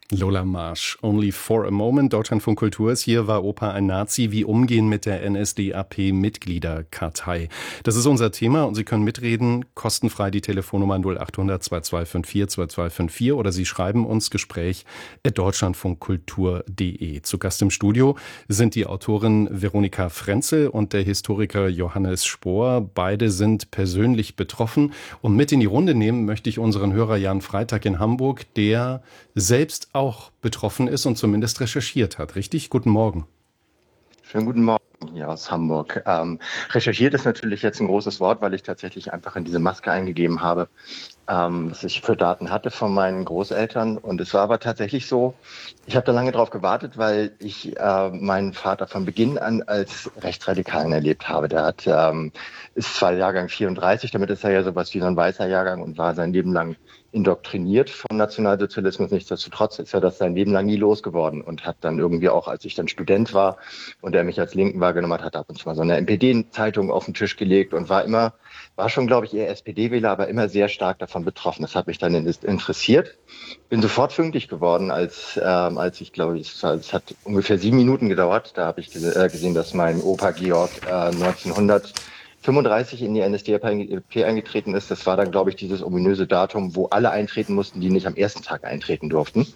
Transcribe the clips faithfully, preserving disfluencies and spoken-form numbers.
Lola Marsch, Only for a Moment, Deutschlandfunk Kultur ist hier, war Opa ein Nazi? Wie umgehen mit der N S D A P-Mitgliederkartei? Das ist unser Thema und Sie können mitreden, kostenfrei die Telefonnummer null acht hundert zweiundzwanzig vierundfünfzig zweiundzwanzig vierundfünfzig oder Sie schreiben uns Gespräch at deutschlandfunkkultur punkt de. Zu Gast im Studio sind die Autorin Veronika Frenzel und der Historiker Johannes Spohr. Beide sind persönlich betroffen und mit in die Runde nehmen möchte ich unseren Hörer Jan Freitag in Hamburg, der selbst auch betroffen ist und zumindest recherchiert hat. Richtig? Guten Morgen. Schönen guten Morgen hier aus Hamburg. Ähm, recherchiert ist natürlich jetzt ein großes Wort, weil ich tatsächlich einfach in diese Maske eingegeben habe, ähm, was ich für Daten hatte von meinen Großeltern. Und es war aber tatsächlich so, ich habe da lange drauf gewartet, weil ich äh, meinen Vater von Beginn an als Rechtsradikalen erlebt habe. Der hat, ähm, ist zwar Jahrgang vierunddreißig, damit ist er ja sowas wie so ein weißer Jahrgang und war sein Leben lang indoktriniert vom Nationalsozialismus. Nichtsdestotrotz ist er das sein Leben lang nie losgeworden und hat dann irgendwie auch, als ich dann Student war und er mich als Linken wahrgenommen hat, hat ab und zu mal so eine N P D-Zeitung auf den Tisch gelegt und war immer, war schon, glaube ich, eher S P D-Wähler, aber immer sehr stark davon betroffen. Das hat mich dann interessiert. Bin sofort pünktlich geworden, als, ähm, als ich, glaube ich, es hat ungefähr sieben Minuten gedauert. Da habe ich gesehen, dass mein Opa Georg äh, neunzehnhundertfünfunddreißig in die N S D A P eingetreten ist. Das war dann, glaube ich, dieses ominöse Datum, wo alle eintreten mussten, die nicht am ersten Tag eintreten durften.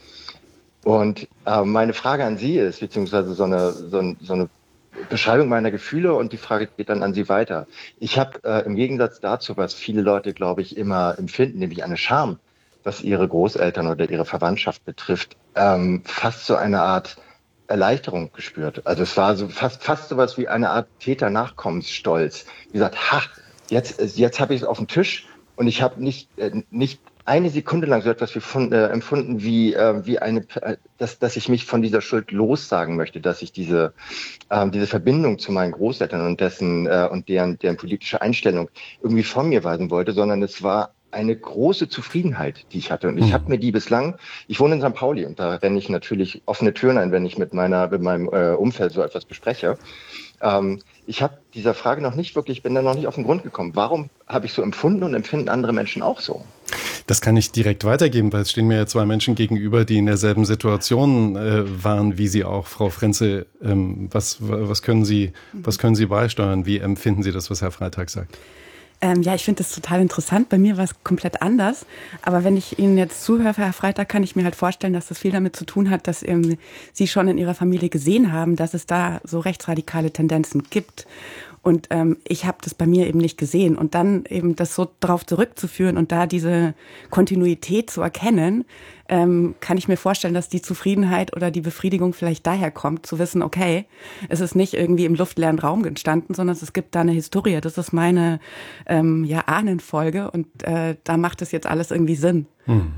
Und äh, meine Frage an Sie ist, beziehungsweise so eine, so, so eine Beschreibung meiner Gefühle, und die Frage geht dann an Sie weiter. Ich habe äh, im Gegensatz dazu, was viele Leute, glaube ich, immer empfinden, nämlich eine Scham, was ihre Großeltern oder ihre Verwandtschaft betrifft, ähm, fast so eine Art Erleichterung gespürt. Also es war so fast fast sowas wie eine Art Täter-Nachkommensstolz. Wie gesagt, ha, jetzt jetzt habe ich es auf dem Tisch und ich habe nicht äh, nicht eine Sekunde lang so etwas wie von, äh, empfunden wie äh, wie eine, äh, dass dass ich mich von dieser Schuld lossagen möchte, dass ich diese äh, diese Verbindung zu meinen Großeltern und dessen äh, und deren deren politische Einstellung irgendwie von mir weisen wollte, sondern es war eine große Zufriedenheit, die ich hatte. Und ich habe mir die bislang, ich wohne in Sankt Pauli und da renne ich natürlich offene Türen ein, wenn ich mit meiner, mit meinem äh, Umfeld so etwas bespreche. Ähm, ich habe dieser Frage noch nicht wirklich, bin da noch nicht auf den Grund gekommen. Warum habe ich so empfunden und empfinden andere Menschen auch so? Das kann ich direkt weitergeben, weil es stehen mir ja zwei Menschen gegenüber, die in derselben Situation äh, waren wie Sie auch, Frau Frenzel. Ähm, was, was können Sie, was können Sie beisteuern? Wie empfinden Sie das, was Herr Freitag sagt? Ähm, ja, ich finde das total interessant. Bei mir war es komplett anders. Aber wenn ich Ihnen jetzt zuhöre, Herr Freitag, kann ich mir halt vorstellen, dass das viel damit zu tun hat, dass ähm, Sie schon in Ihrer Familie gesehen haben, dass es da so rechtsradikale Tendenzen gibt. Und ähm, ich habe das bei mir eben nicht gesehen. Und dann eben das so drauf zurückzuführen und da diese Kontinuität zu erkennen, ähm, kann ich mir vorstellen, dass die Zufriedenheit oder die Befriedigung vielleicht daher kommt, zu wissen, okay, es ist nicht irgendwie im luftleeren Raum entstanden, sondern es gibt da eine Historie. Das ist meine ähm, ja, Ahnenfolge und äh, da macht es jetzt alles irgendwie Sinn. Hm.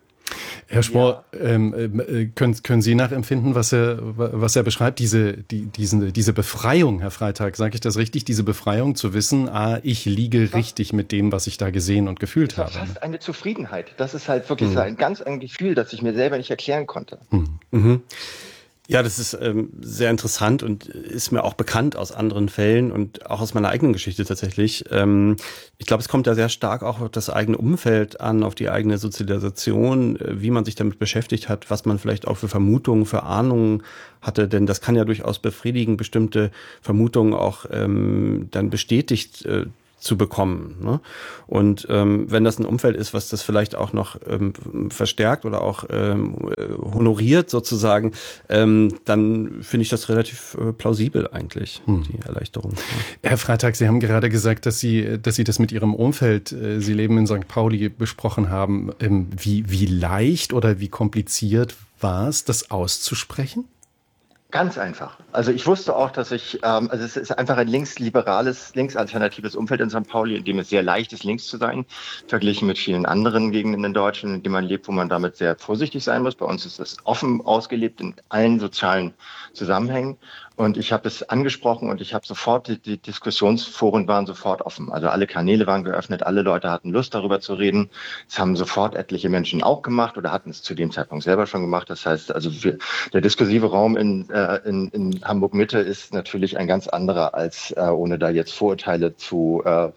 Herr Spohr, ja. ähm, äh, können, können Sie nachempfinden, was er, was er beschreibt, diese, die, diese, diese Befreiung, Herr Freitag, sage ich das richtig, diese Befreiung zu wissen, ah, ich liege ja. richtig mit dem, was ich da gesehen und gefühlt habe. Fast eine Zufriedenheit. Das ist halt wirklich mhm. so ein ganz ein Gefühl, das ich mir selber nicht erklären konnte. Mhm. Mhm. Ja, das ist ähm, sehr interessant und ist mir auch bekannt aus anderen Fällen und auch aus meiner eigenen Geschichte tatsächlich. Ähm, ich glaube, es kommt da sehr stark auch auf das eigene Umfeld an, auf die eigene Sozialisation, äh, wie man sich damit beschäftigt hat, was man vielleicht auch für Vermutungen, für Ahnungen hatte. Denn das kann ja durchaus befriedigen, bestimmte Vermutungen auch ähm, dann bestätigt äh, zu bekommen. Ne? Und ähm, wenn das ein Umfeld ist, was das vielleicht auch noch ähm, verstärkt oder auch ähm, honoriert sozusagen, ähm, dann finde ich das relativ äh, plausibel eigentlich, hm. die Erleichterung. Ja. Herr Freitag, Sie haben gerade gesagt, dass Sie, dass Sie das mit Ihrem Umfeld, äh, Sie leben in Sankt Pauli, besprochen haben. Ähm, wie, wie leicht oder wie kompliziert war es, das auszusprechen? Ganz einfach. Also ich wusste auch, dass ich, ähm, also es ist einfach ein linksliberales, linksalternatives Umfeld in Sankt Pauli, in dem es sehr leicht ist, links zu sein, verglichen mit vielen anderen Gegenden in Deutschland, in denen man lebt, wo man damit sehr vorsichtig sein muss. Bei uns ist das offen ausgelebt in allen sozialen Zusammenhängen. Und ich habe es angesprochen und ich habe sofort, die, die Diskussionsforen waren sofort offen. Also alle Kanäle waren geöffnet, alle Leute hatten Lust, darüber zu reden. Es haben sofort etliche Menschen auch gemacht oder hatten es zu dem Zeitpunkt selber schon gemacht. Das heißt, also wir, der diskursive Raum in, äh, in, in Hamburg-Mitte ist natürlich ein ganz anderer, als äh, ohne da jetzt Vorurteile zu, äh,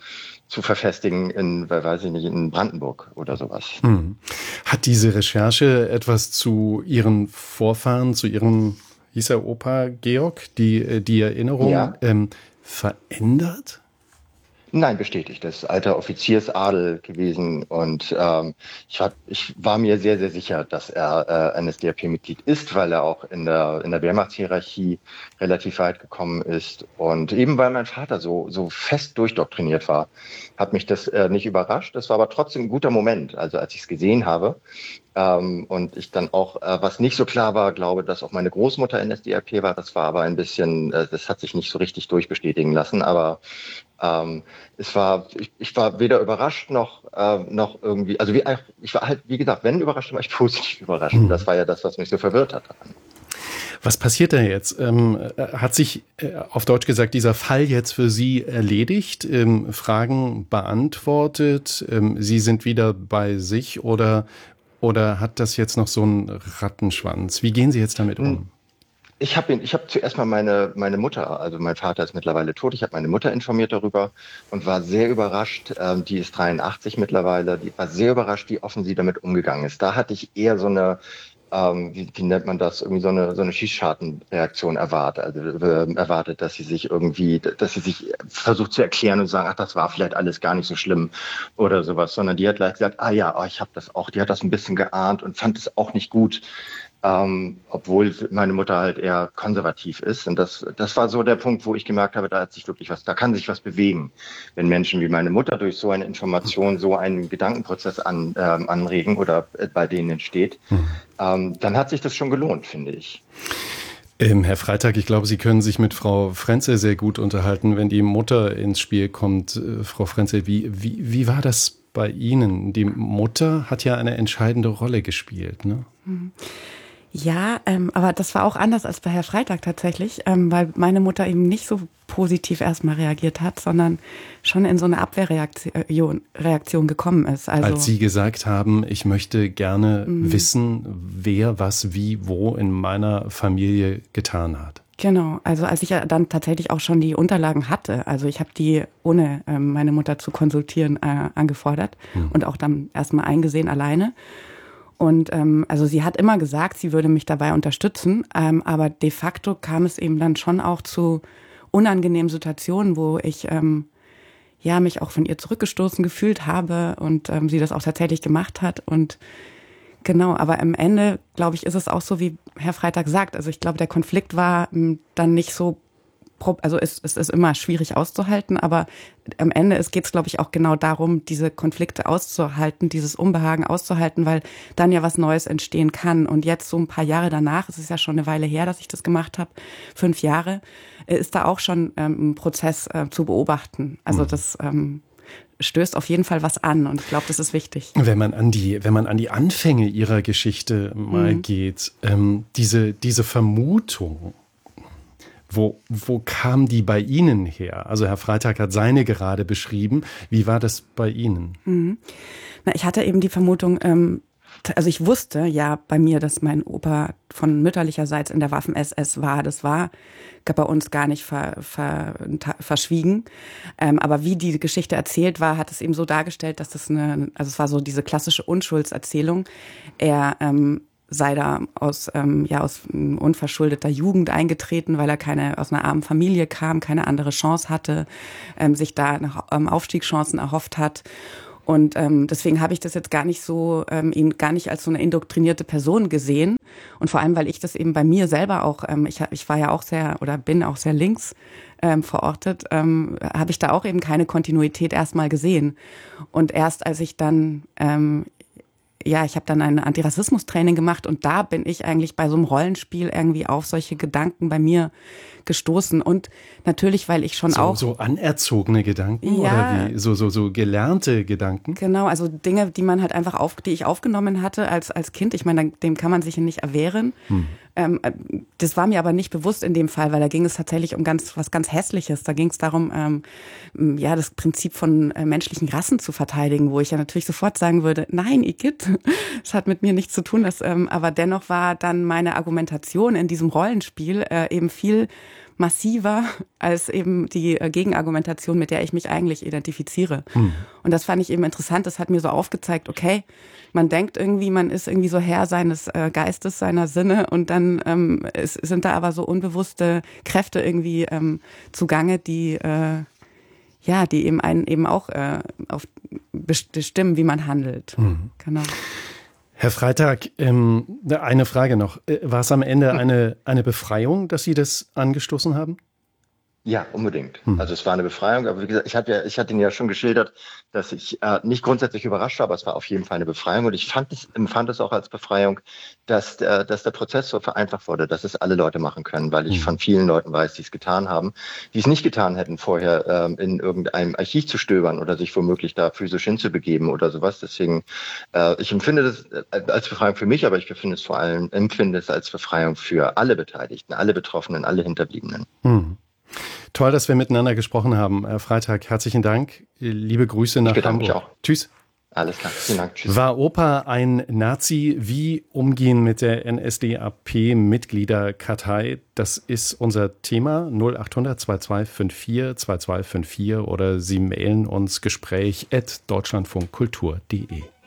zu verfestigen in, weiß ich nicht, in Brandenburg oder sowas. Hm. Hat diese Recherche etwas zu Ihren Vorfahren, zu Ihrem, hieß er Opa Georg, die, die Erinnerung ja. ähm, verändert? Nein, bestätigt. Das ist alter Offiziersadel gewesen und ähm, ich, war, ich war mir sehr, sehr sicher, dass er äh, N S D A P-Mitglied ist, weil er auch in der in der Wehrmachtshierarchie relativ weit gekommen ist und eben weil mein Vater so so fest durchdoktriniert war, hat mich das äh, nicht überrascht. Das war aber trotzdem ein guter Moment, also als ich es gesehen habe. Ähm, und ich dann auch, äh, was nicht so klar war, glaube, dass auch meine Großmutter N S D A P war. Das war aber ein bisschen, äh, das hat sich nicht so richtig durchbestätigen lassen. Aber ähm, es war, ich, ich war weder überrascht noch äh, noch irgendwie, also wie, ich war halt, wie gesagt, wenn überrascht, war ich positiv überrascht. Mhm. Das war ja das, was mich so verwirrt hat daran. Was passiert da jetzt? Ähm, hat sich äh, auf Deutsch gesagt dieser Fall jetzt für Sie erledigt? Ähm, Fragen beantwortet? Ähm, Sie sind wieder bei sich oder Oder hat das jetzt noch so einen Rattenschwanz? Wie gehen Sie jetzt damit um? Ich habe ich hab zuerst mal meine, meine Mutter, also mein Vater ist mittlerweile tot, ich habe meine Mutter informiert darüber und war sehr überrascht, ähm, die ist dreiundachtzig mittlerweile, die war sehr überrascht, wie offen sie damit umgegangen ist. Da hatte ich eher so eine, ähm, wie, wie nennt man das, irgendwie so eine, so eine Schießschartenreaktion erwartet, also äh, erwartet, dass sie sich irgendwie, dass sie sich versucht zu erklären und sagen, ach, das war vielleicht alles gar nicht so schlimm oder sowas, sondern die hat gleich gesagt, ah ja, oh, ich habe das auch, die hat das ein bisschen geahnt und fand es auch nicht gut. Ähm, obwohl meine Mutter halt eher konservativ ist. Und das, das war so der Punkt, wo ich gemerkt habe, da hat sich wirklich was, da kann sich was bewegen. Wenn Menschen wie meine Mutter durch so eine Information so einen Gedankenprozess an, ähm, anregen oder bei denen entsteht, mhm. ähm, dann hat sich das schon gelohnt, finde ich. Ähm, Herr Freitag, ich glaube, Sie können sich mit Frau Frenzel sehr gut unterhalten, wenn die Mutter ins Spiel kommt. Äh, Frau Frenzel, wie, wie, wie war das bei Ihnen? Die Mutter hat ja eine entscheidende Rolle gespielt, ne? Mhm. Ja, ähm, aber das war auch anders als bei Herrn Freitag tatsächlich, ähm, weil meine Mutter eben nicht so positiv erstmal reagiert hat, sondern schon in so eine Abwehrreaktion Reaktion gekommen ist. Also, als Sie gesagt haben, ich möchte gerne mhm. wissen, wer was wie wo in meiner Familie getan hat. Genau, also als ich ja dann tatsächlich auch schon die Unterlagen hatte, also ich habe die ohne ähm, meine Mutter zu konsultieren äh, angefordert mhm. und auch dann erstmal eingesehen alleine. Und ähm, also sie hat immer gesagt, sie würde mich dabei unterstützen, ähm, aber de facto kam es eben dann schon auch zu unangenehmen Situationen, wo ich ähm, ja mich auch von ihr zurückgestoßen gefühlt habe und ähm, sie das auch tatsächlich gemacht hat. Und genau, aber am Ende, glaube ich, ist es auch so, wie Herr Freitag sagt. Also ich glaube, der Konflikt war ähm, dann nicht so, also es, es ist immer schwierig auszuhalten, aber am Ende geht es, glaube ich, auch genau darum, diese Konflikte auszuhalten, dieses Unbehagen auszuhalten, weil dann ja was Neues entstehen kann. Und jetzt so ein paar Jahre danach, es ist ja schon eine Weile her, dass ich das gemacht habe, fünf Jahre, ist da auch schon ähm, ein Prozess äh, zu beobachten. Also das ähm, stößt auf jeden Fall was an und ich glaube, das ist wichtig. Wenn man an die, wenn man an die Anfänge Ihrer Geschichte mal mhm. geht, ähm, diese, diese Vermutung, Wo, wo kam die bei Ihnen her? Also Herr Freitag hat seine gerade beschrieben. Wie war das bei Ihnen? Mhm. Na, ich hatte eben die Vermutung, ähm, also ich wusste ja bei mir, dass mein Opa von mütterlicherseits in der Waffen-S S war. Das war bei uns gar nicht ver, ver, verschwiegen. Ähm, aber wie die Geschichte erzählt war, hat es eben so dargestellt, dass das eine, also es war so diese klassische Unschuldserzählung. Er ähm, sei da aus, ähm, ja, aus unverschuldeter Jugend eingetreten, weil er keine, aus einer armen Familie kam, keine andere Chance hatte, ähm, sich da nach ähm, Aufstiegschancen erhofft hat. Und ähm, deswegen habe ich das jetzt gar nicht so, ähm, ihn gar nicht als so eine indoktrinierte Person gesehen. Und vor allem, weil ich das eben bei mir selber auch, ähm, ich, ich war ja auch sehr oder bin auch sehr links ähm, verortet, ähm, habe ich da auch eben keine Kontinuität erstmal gesehen. Und erst als ich dann ähm, ja, ich habe dann ein Antirassismus-Training gemacht und da bin ich eigentlich bei so einem Rollenspiel irgendwie auf solche Gedanken bei mir gestoßen. Und natürlich, weil ich schon so, auch... So anerzogene Gedanken ja, oder wie? So, so, so gelernte Gedanken? Genau, also Dinge, die man halt einfach auf, die ich aufgenommen hatte als, als Kind. Ich meine, dem kann man sich nicht erwehren. Hm. Ähm, das war mir aber nicht bewusst in dem Fall, weil da ging es tatsächlich um ganz was ganz Hässliches. Da ging es darum, ähm, ja, das Prinzip von äh, menschlichen Rassen zu verteidigen, wo ich ja natürlich sofort sagen würde, nein, Igitt, das hat mit mir nichts zu tun. Das, ähm, aber dennoch war dann meine Argumentation in diesem Rollenspiel äh, eben viel massiver als eben die Gegenargumentation, mit der ich mich eigentlich identifiziere. Mhm. Und das fand ich eben interessant. Das hat mir so aufgezeigt, okay, man denkt irgendwie, man ist irgendwie so Herr seines äh, Geistes, seiner Sinne und dann ähm, es, sind da aber so unbewusste Kräfte irgendwie ähm, zugange, die äh, ja, die eben einen eben auch äh, auf bestimmen, wie man handelt. Mhm. Genau. Herr Freitag, ähm, eine Frage noch. War es am Ende eine, eine Befreiung, dass Sie das angestoßen haben? Ja, unbedingt. Hm. Also es war eine Befreiung, aber wie gesagt, ich hatte ja, ich hatte Ihnen ja schon geschildert, dass ich äh, nicht grundsätzlich überrascht war, aber es war auf jeden Fall eine Befreiung und ich fand es, empfand es auch als Befreiung, dass, äh, dass der Prozess so vereinfacht wurde, dass es alle Leute machen können, weil ich hm. von vielen Leuten weiß, die es getan haben, die es nicht getan hätten, vorher ähm, in irgendeinem Archiv zu stöbern oder sich womöglich da physisch hinzubegeben oder sowas. Deswegen, äh, ich empfinde das als Befreiung für mich, aber ich empfinde es vor allem, empfinde es als Befreiung für alle Beteiligten, alle Betroffenen, alle Hinterbliebenen. Hm. Toll, dass wir miteinander gesprochen haben. Herr Freitag, herzlichen Dank. Liebe Grüße nach ich Hamburg. Mich auch. Tschüss. Alles klar, vielen Dank. Tschüss. War Opa ein Nazi? Wie umgehen mit der N S D A P-Mitgliederkartei? Das ist unser Thema. null achthundert zweiundzwanzig vier zwei zwei fünf vier oder Sie mailen uns gespräch at deutschlandfunkkultur punkt de.